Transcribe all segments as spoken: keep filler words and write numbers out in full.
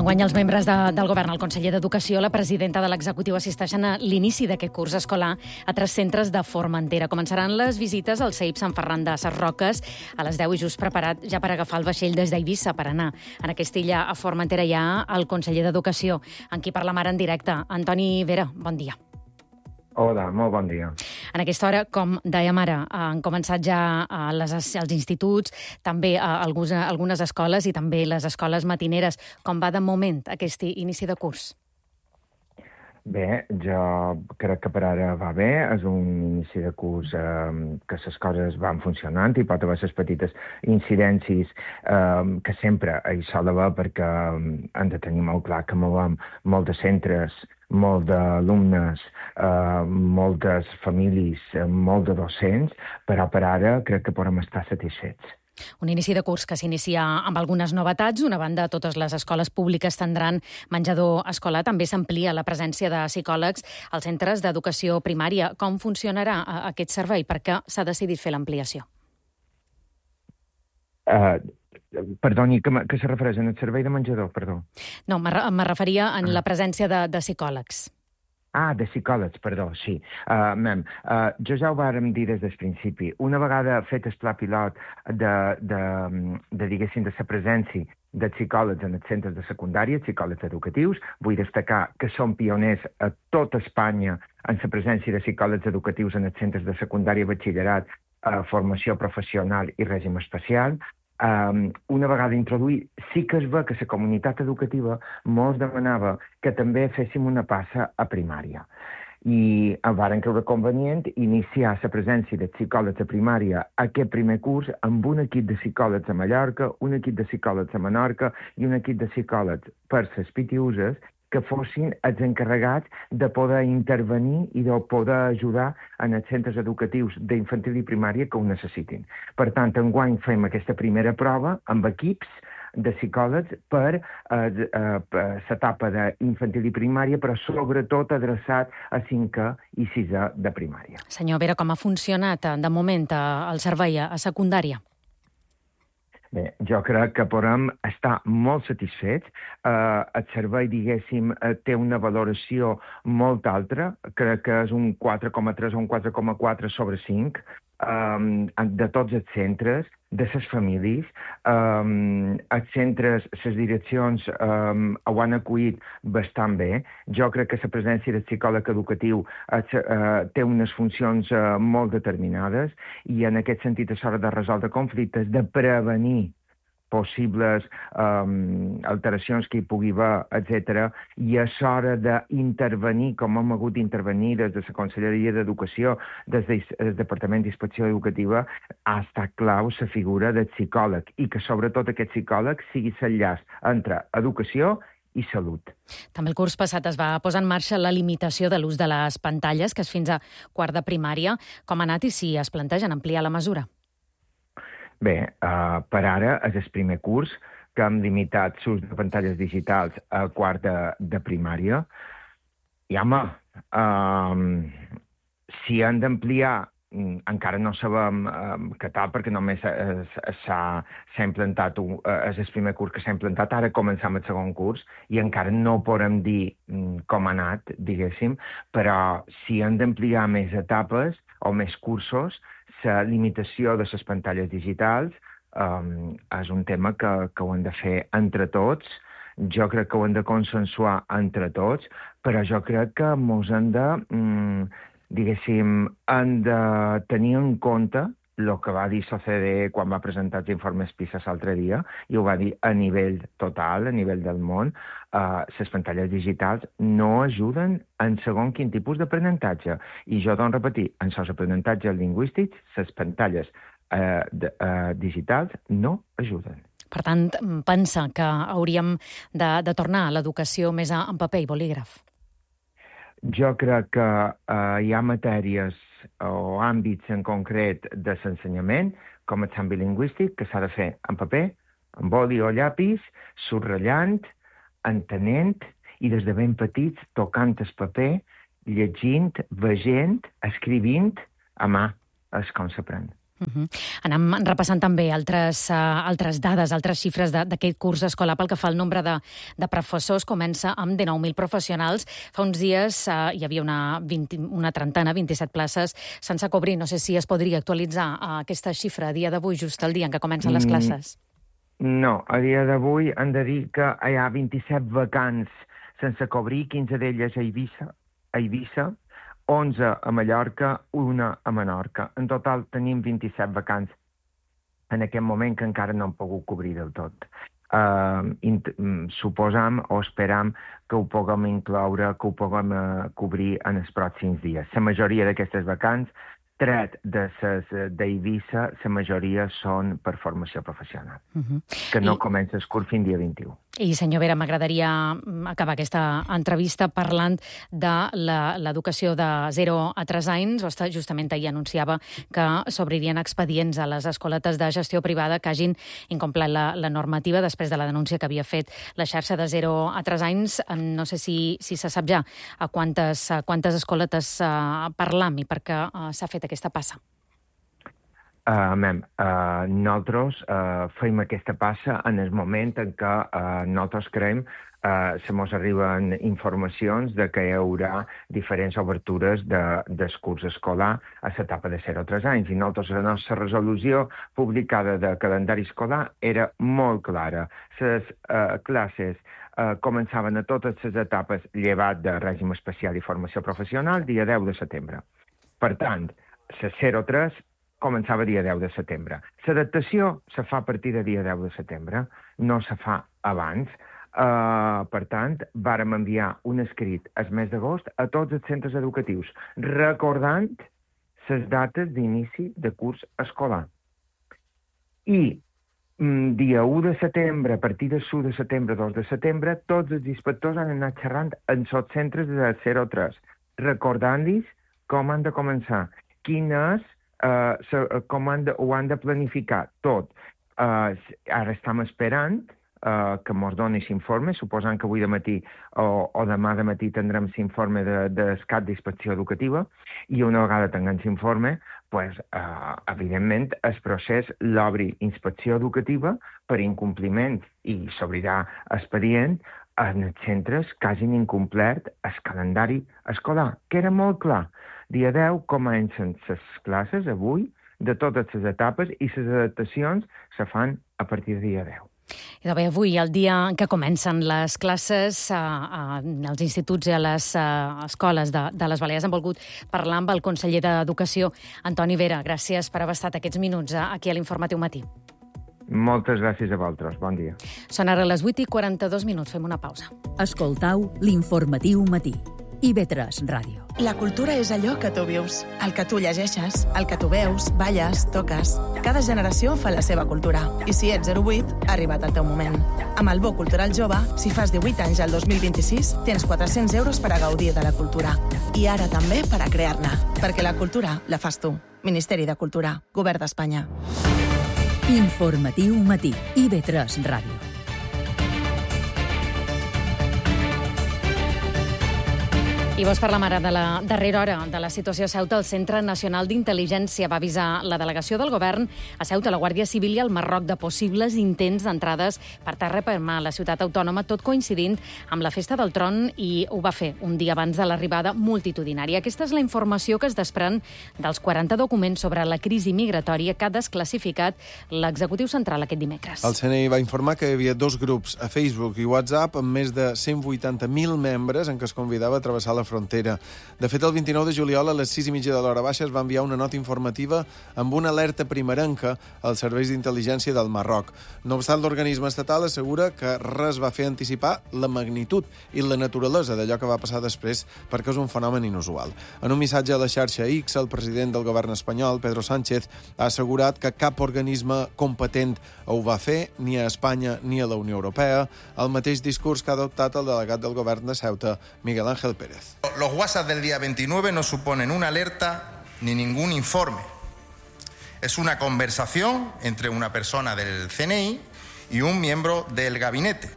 Enguany els membres de, del govern, el conseller d'Educació, la presidenta de l'executiu assisteixen a l'inici d'aquest curs escolar a tres centres de Formentera. Començaran les visites al C E I P Sant Ferran de Ses Roques a les deu i just preparat ja per agafar el vaixell des d'Eivissa per anar. En aquesta illa a Formentera hi ha el conseller d'Educació, amb qui parla ara en directe. Antoni Vera, bon dia. Hola, molt bon dia. En aquesta hora, com dèiem ara, han començat ja les, els instituts, també algunes, algunes escoles i també les escoles matineres. Com va de moment aquest inici de curs? Bé, jo crec que per ara va bé. És un inici de curs eh, que les coses van funcionant i pot haver les petites incidències eh, que sempre hi sol haver perquè hem de tenir molt clar que movem molts centres, molt d'alumnes, eh, moltes famílies, eh, molt de docents, però per ara crec que podem estar satisfets. Un inici de curs que s'inicia amb algunes novetats. D'una banda, totes les escoles públiques tindran menjador escolar. També s'amplia la presència de psicòlegs als centres d'educació primària. Com funcionarà aquest servei? Per què s'ha decidit fer l'ampliació? Uh, perdoni, que, que se refereix en el servei de menjador, perdó. No, me referia en la presència de, de psicòlegs. Ah, de psicòlegs, perdó, sí. Uh, mem, uh, jo ja ho vàrem dir des del principi. Una vegada fet el pla pilot de, de, de, diguéssim, de la presència de psicòlegs en els centres de secundària, psicòlegs educatius, vull destacar que són pioners a tota Espanya en la presència de psicòlegs educatius en els centres de secundària, batxillerat, uh, formació professional i règim especial. Um, una vegada introduït, sí que es ve que la comunitat educativa mos demanava que també féssim una passa a primària. I varen creure convenient iniciar la presència de psicòlegs a primària aquest primer curs amb un equip de psicòlegs a Mallorca, un equip de psicòlegs a Menorca i un equip de psicòlegs per les pitiuses que fossin els encarregats de poder intervenir i de poder ajudar en els centres educatius d'infantil i primària que ho necessitin. Per tant, enguany fem aquesta primera prova amb equips de psicòlegs per eh, eh, l'etapa d'infantil i primària, però sobretot adreçat a cinquè i sisè de primària. Senyor Vera, com ha funcionat de moment el servei a secundària? Bé, jo crec que podem estar molt satisfets. Uh, el servei, diguéssim, uh, té una valoració molt alta. Crec que és un quatre coma tres o un quatre coma quatre sobre cinc um, de tots els centres, de les famílies. Um, els centres, les direccions um, ho han acollit bastant bé. Jo crec que la presència del psicòleg educatiu uh, té unes funcions uh, molt determinades i en aquest sentit és hora de resoldre conflictes, de prevenir possibles um, alteracions que hi pugui haver, etcètera, i és hora d'intervenir, com hem hagut d'intervenir des de la Conselleria d'Educació, des del Departament d'Inspecció Educativa, ha estat clau la figura del psicòleg i que sobretot aquest psicòleg sigui l'enllaç entre educació i salut. També el curs passat es va posar en marxa la limitació de l'ús de les pantalles, que és fins a quart de primària. Com ha anat i si es plantegen ampliar la mesura? Bé, uh, per ara és el primer curs que hem limitat l'ús de pantalles digitals a quart de, de primària. I, home, uh, si han d'ampliar, encara no sabem uh, què tal, perquè només s'ha implantat, un, uh, és el primer curs que s'ha implantat, ara començam el segon curs, i encara no podem dir um, com ha anat, diguéssim, però si han d'ampliar més etapes o més cursos, la limitació de les pantalles digitals um, és un tema que, que ho hem de fer entre tots. Jo crec que ho hem de consensuar entre tots, però jo crec que ens hem de, um, diguéssim, hem de tenir en compte el que va dir l'O C D E quan va presentar els informes PISA l'altre dia, i ho va dir a nivell total, a nivell del món, uh, les pantalles digitals no ajuden en segon quin tipus d'aprenentatge. I jo doncs repetir, en els aprenentatges lingüístics, les pantalles uh, de, uh, digitals no ajuden. Per tant, pensa que hauríem de, de tornar a l'educació més en paper i bolígraf? Jo crec que uh, hi ha matèries o àmbits en concret de l'ensenyament, com el canvi lingüístic, que s'ha de fer en paper, amb boli o llapis, subratllant, entenent, i des de ben petits tocant el paper, llegint, veient, escrivint a mà. És com s'aprèn. Uh-huh. Anem repassant també altres, uh, altres dades, altres xifres d'aquest curs escolar pel que fa al nombre de, de professors. Comença amb dinou mil professionals. Fa uns dies uh, hi havia una, vint, una trentena, vint-i-set places sense cobrir. No sé si es podria actualitzar uh, aquesta xifra a dia d'avui, just el dia en què comencen les classes. Mm, no, a dia d'avui han de dir que hi ha vint-i-set vacants sense cobrir, quinze d'elles a Eivissa, a Eivissa, onze a Mallorca, una a Menorca. En total tenim vint-i-set vacants en aquest moment que encara no han pogut cobrir del tot. Uh, suposam o esperam que ho puguem incloure, que ho puguem uh, cobrir en els pròxims dies. La majoria d'aquestes vacants, tret de d'Eivissa, la majoria són per formació professional, uh-huh. que no I... comença el curs fins dia vint-i-u. I, senyor Vera, m'agradaria acabar aquesta entrevista parlant de l'educació de zero a tres anys. Vostè justament ahir anunciava que s'obririen expedients a les escoletes de gestió privada que hagin incomplert la, la normativa després de la denúncia que havia fet la xarxa de zero a tres anys. No sé si, si se sap ja a quantes, a quantes escoletes uh, parlam i per què uh, s'ha fet aquesta passa. Uh, mem, uh, nosaltres uh, fem aquesta passa en el moment en què uh, nosaltres creiem uh, se mos arriben informacions de que hi haurà diferents obertures de, del curs escolar a l'etapa de zero a tres anys. I nosaltres, la nostra resolució publicada de calendari escolar era molt clara. Les uh, classes uh, començaven a totes les etapes llevat de règim especial i formació professional dia deu de setembre. Per tant, la zero a tres començava dia deu de setembre. L'adaptació se fa a partir de dia deu de setembre, no se fa abans. Uh, per tant, vàrem enviar un escrit el mes d'agost a tots els centres educatius, recordant les dates d'inici de curs escolar. I mm, dia u de setembre, a partir de l'u de setembre, dos de setembre, tots els inspectors han anat xerrant en els centres de zero a tres, recordant-los com han de començar, quin és Uh, so, uh, com han de, ho han de planificar tot. Uh, ara estem esperant uh, que ens doni l'informe, suposant que avui de matí o, o demà de matí tindrem l'informe de, de cap d'inspecció educativa, i una vegada tinguem l'informe, pues, uh, evidentment el procés l'obri inspecció educativa per incompliment i s'obrirà expedient en els centres que hagin incomplert el calendari escolar, que era molt clar. Dia deu comencen les classes avui de totes les etapes i les adaptacions se fan a partir de dia deu. I bé, avui, el dia en què comencen les classes a, a, als instituts i a les a, escoles de, de les Balears, hem volgut parlar amb el conseller d'Educació, Antoni Vera. Gràcies per haver estat aquests minuts aquí a l'Informatiu Matí. Moltes gràcies a vosaltres. Bon dia. Són ara les vuit i quaranta-dos minuts. Fem una pausa. Escoltau l'Informatiu Matí. I ve tres Ràdio. La cultura és allò que tu vius, el que tu llegeixes, el que tu veus, balles, toques. Cada generació fa la seva cultura. I si ets zero vuit, ha arribat el teu moment. Amb el Bo Cultural Jove, si fas divuit anys al dos mil vint-i-sis, tens quatre-cents euros per a gaudir de la cultura. I ara també per a crear-ne. Perquè la cultura la fas tu. Ministeri de Cultura. Govern d'Espanya. Informatiu Matí. I ve tres Ràdio. I vos parlam ara de la darrera hora de la situació a Ceuta. El Centre Nacional d'Intel·ligència va avisar la delegació del govern a Ceuta, la Guàrdia Civil i al Marroc de possibles intents d'entrades per terra per mà a la ciutat autònoma, tot coincidint amb la festa del Tron, i ho va fer un dia abans de l'arribada multitudinària. Aquesta és la informació que es desprèn dels quaranta documents sobre la crisi migratòria que ha desclassificat l'executiu central aquest dimecres. El C N I va informar que hi havia dos grups a Facebook i WhatsApp amb més de cent vuitanta mil membres en què es convidava a travessar la frontera. De fet, el vint-i-nou de juliol a les sis i mitja de l'hora baixa es va enviar una nota informativa amb una alerta primerenca als serveis d'intel·ligència del Marroc. No obstant, l'organisme estatal assegura que res va fer anticipar la magnitud i la naturalesa d'allò que va passar després, perquè és un fenomen inusual. En un missatge a la xarxa X, el president del govern espanyol, Pedro Sánchez, ha assegurat que cap organisme competent ho va fer, ni a Espanya ni a la Unió Europea, el mateix discurs que ha adoptat el delegat del govern de Ceuta, Miguel Ángel Pérez. Los WhatsApp del día veintinueve no suponen una alerta ni ningún informe. Es una conversación entre una persona del C N I y un miembro del gabinete.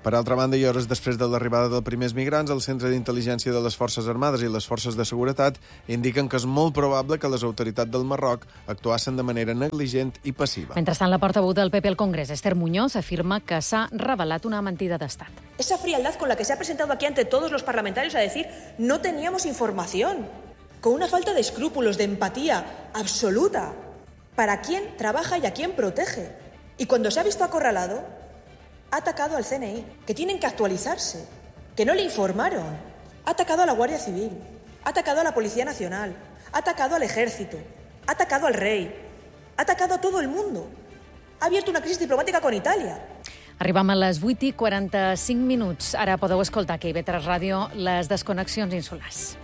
Per altra banda, i hores després de l'arribada dels primers migrants, el Centre d'Intel·ligència de les Forces Armades i les Forces de Seguretat indiquen que és molt probable que les autoritats del Marroc actuassen de manera negligent i passiva. Mentrestant, la portaveu del P P al Congrés, Esther Muñoz, afirma que s'ha revelat una mentida d'estat. Esa frialdad con la que se ha presentado aquí ante todos los parlamentarios a decir no teníamos información, con una falta de escrúpulos, de empatía absoluta para quién trabaja y a quién protege. Y cuando se ha visto acorralado, ha atacado al C N I, que tienen que actualizarse, que no le informaron. Ha atacado a la Guardia Civil, ha atacado a la Policía Nacional, ha atacado al Ejército, ha atacado al rei, ha atacado a todo el mundo. Ha abierto una crisis diplomàtica con Itàlia. Arribam a les vuit i quaranta-cinc minuts. Ara podeu escoltar aquí a I V tres Ràdio les desconnexions insulars.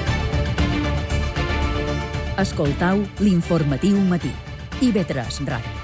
Escoltau l'informatiu matí. I V tres Ràdio.